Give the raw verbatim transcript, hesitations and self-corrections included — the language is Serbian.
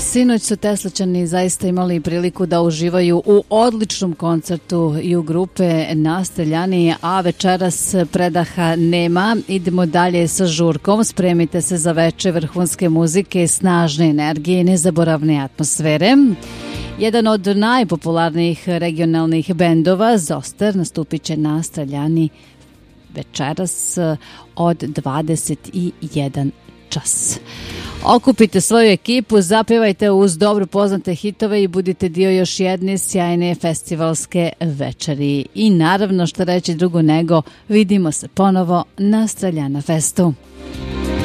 Sinoć su Teslačani zaista imali priliku da uživaju u odličnom koncertu i u grupe Nasteljani, a večeras predaha nema. Idemo dalje sa žurkom. Spremite se za veče vrhunske muzike, snažne energije i nezaboravne atmosfere. Jedan od najpopularnijih regionalnih bendova, Zoster, nastupit će na Streljani večeras od dvadeset jedan čas. Okupite svoju ekipu, zapjevajte uz dobro poznate hitove i budite dio još jedne sjajne festivalske večeri. I naravno, što reći drugo nego, vidimo se ponovo na Streljana festu.